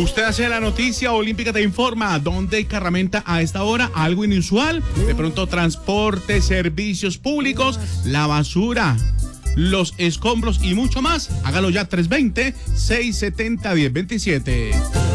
Usted hace la noticia, Olímpica te informa. ¿Dónde carramenta a esta hora? Algo inusual. De pronto transporte, servicios públicos, la basura, los escombros y mucho más. Hágalo ya 320-670-1027.